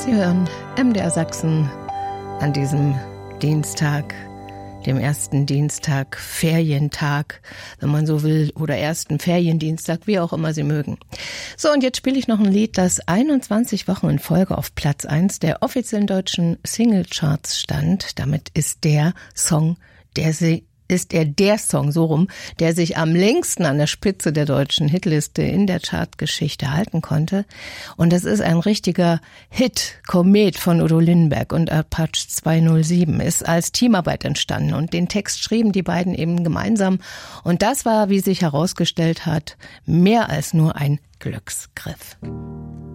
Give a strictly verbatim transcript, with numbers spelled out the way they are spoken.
Sie hören M D R Sachsen an diesem Dienstag, dem ersten Dienstag, Ferientag, wenn man so will, oder ersten Feriendienstag, wie auch immer Sie mögen. So, und jetzt spiele ich noch ein Lied, das einundzwanzig Wochen in Folge auf Platz eins der offiziellen deutschen Singlecharts stand. Damit ist der Song, der sie ist er der Song, so rum, der sich am längsten an der Spitze der deutschen Hitliste in der Chartgeschichte halten konnte. Und das ist ein richtiger Hit, Komet von Udo Lindenberg und Apache zweihundertsieben, ist als Teamarbeit entstanden. Und den Text schrieben die beiden eben gemeinsam. Und das war, wie sich herausgestellt hat, mehr als nur ein Glücksgriff.